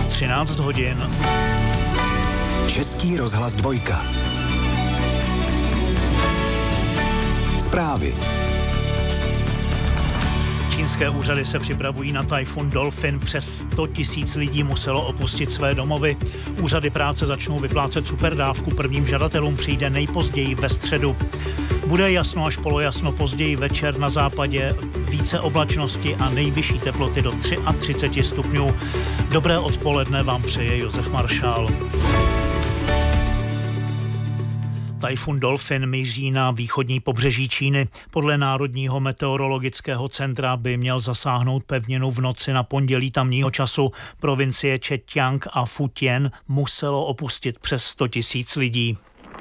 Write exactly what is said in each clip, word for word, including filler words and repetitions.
třináct hodin. Český rozhlas dvojka. Zprávy. Čínské úřady se připravují na tajfun Dolphin. Přes sto tisíc lidí muselo opustit své domovy. Úřady práce začnou vyplácet superdávku. Prvním žadatelům přijde nejpozději ve středu. Bude jasno až polojasno, později večer na západě více oblačnosti a nejvyšší teploty do třicet tři stupňů. Dobré odpoledne vám přeje Josef Maršál. Tajfun Dolphin míří na východní pobřeží Číny. Podle Národního meteorologického centra by měl zasáhnout pevninu v noci na pondělí tamního času. Provincie Zhejiang a Fujian muselo opustit přes sto tisíc lidí.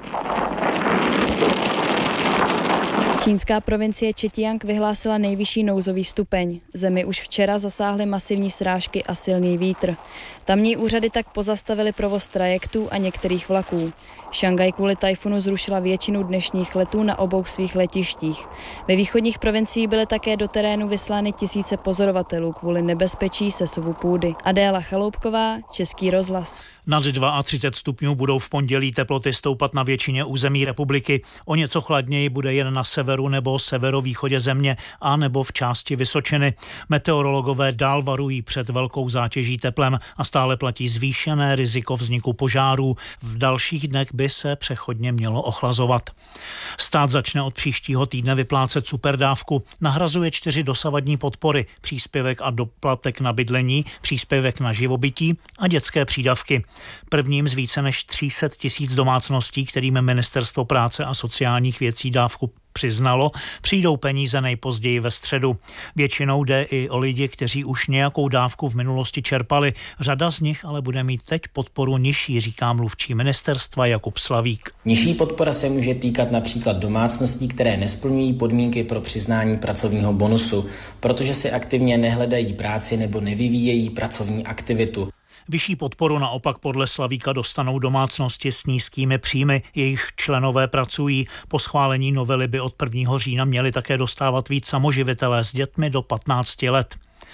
Čínská provincie Zhejiang vyhlásila nejvyšší nouzový stupeň. Zemi už včera zasáhly masivní srážky a silný vítr. Tamní úřady tak pozastavily provoz trajektů a některých vlaků. Šangaj kvůli tajfunu zrušila většinu dnešních letů na obou svých letištích. Ve východních provinciích byly také do terénu vyslány tisíce pozorovatelů kvůli nebezpečí sesuvu půdy. Adéla Chaloupková, Český rozhlas. Nad třicet dva stupňů budou v pondělí teploty stoupat na většině území republiky. O něco chladněji bude jen na severu nebo severovýchodě země a nebo v části Vysočiny. Meteorologové dál varují před velkou zátěží teplem a stále platí zvýšené riziko vzniku požárů. V dalších dnech by se přechodně mělo ochlazovat. Stát začne od příštího týdne vyplácet superdávku. Nahrazuje čtyři dosavadní podpory: příspěvek a doplatek na bydlení, příspěvek na živobytí a dětské přídavky. Prvním z více než tři sta tisíc domácností, kterým Ministerstvo práce a sociálních věcí dávku přiznalo, přijdou peníze nejpozději ve středu. Většinou jde i o lidi, kteří už nějakou dávku v minulosti čerpali. Řada z nich ale bude mít teď podporu nižší, říká mluvčí ministerstva Jakub Slavík. Nižší podpora se může týkat například domácností, které nesplňují podmínky pro přiznání pracovního bonusu, protože si aktivně nehledají práci nebo nevyvíjejí pracovní aktivitu. Vyšší podporu naopak podle Slavíka dostanou domácnosti s nízkými příjmy, jejich členové pracují. Po schválení novely by od prvního října měli také dostávat víc samoživitelé s dětmi do patnácti let.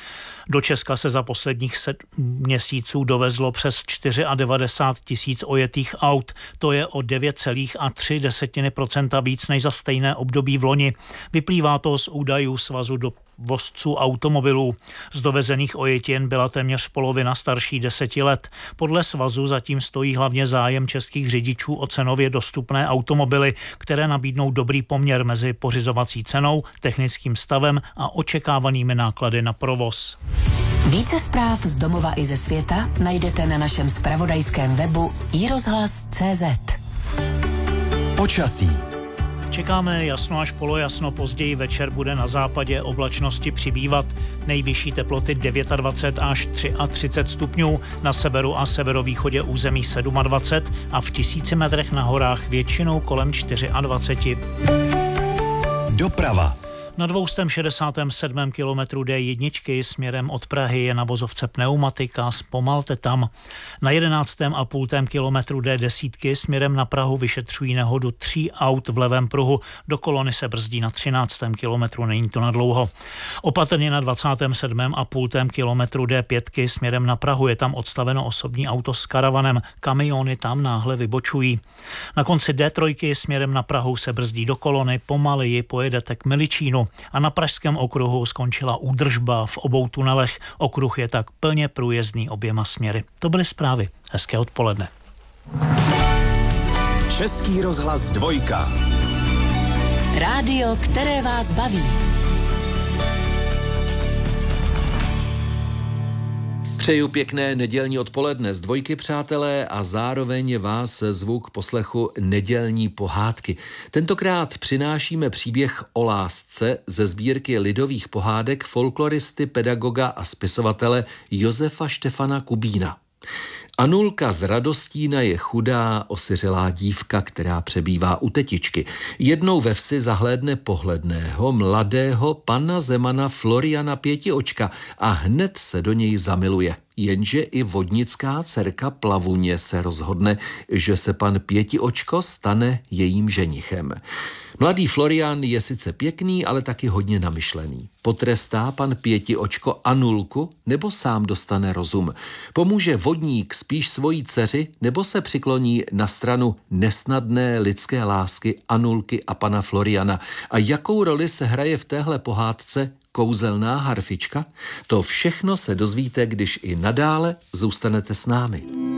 Do Česka se za posledních sedm měsíců dovezlo přes devadesát čtyři tisíc ojetých aut. To je o devět celá tři procenta víc než za stejné období v loni. Vyplývá to z údajů Svazu dovozců automobilů. Z dovezených ojetin byla téměř polovina starší deseti let. Podle svazu zatím stojí hlavně zájem českých řidičů o cenově dostupné automobily, které nabídnou dobrý poměr mezi pořizovací cenou, technickým stavem a očekávanými náklady na provoz. Více zpráv z domova i ze světa najdete na našem zpravodajském webu i rozhlas tečka cé zet. Počasí. Čekáme jasno až polojasno, později večer bude na západě oblačnosti přibývat. Nejvyšší teploty dvacet devět až třicet tři stupňů, na severu a severovýchodě území dvacet sedm a v tisíci metrech na horách většinou kolem dvacet čtyři. Doprava. Na dvě stě šedesát sedm kilometrů D jedna směrem od Prahy je na vozovce pneumatika, zpomalte tam. Na jedenáctém a půl kilometru D deset směrem na Prahu vyšetřují nehodu tří aut v levém pruhu. Do kolony se brzdí na třináctém kilometru, není to nadlouho. Opatrně na dvacátém sedmém a půl kilometru D pět směrem na Prahu je tam odstaveno osobní auto s karavanem. Kamiony tam náhle vybočují. Na konci D tři směrem na Prahu se brzdí do kolony, pomaleji pojedete k Miličínu. A na pražském okruhu skončila údržba v obou tunelech. Okruh je tak plně průjezdný oběma směry. To byly zprávy. Hezké odpoledne. Český rozhlas dvojka. Rádio, které vás baví. Přeju pěkné nedělní odpoledne z dvojky, přátelé, a zároveň vás zvu k poslechu nedělní pohádky. Tentokrát přinášíme příběh o lásce ze sbírky lidových pohádek folkloristy, pedagoga a spisovatele Josefa Štefana Kubína. Anulka z Radostína je chudá, osiřelá dívka, která přebývá u tetičky. Jednou ve vsi zahlédne pohledného, mladého pana zemana Floriana Pětiočka a hned se do něj zamiluje. jenže i vodnická dcerka Plavuně se rozhodne, že se pan Pětiočko stane jejím ženichem. Mladý Florian je sice pěkný, ale taky hodně namyšlený. Potrestá pan Pětiočko Anulku, nebo sám dostane rozum? Pomůže vodník spíš svojí dceři, nebo se přikloní na stranu nesnadné lidské lásky Anulky a pana Floriana? A jakou roli se hraje v téhle pohádce kouzelná harfička? To všechno se dozvíte, když i nadále zůstanete s námi.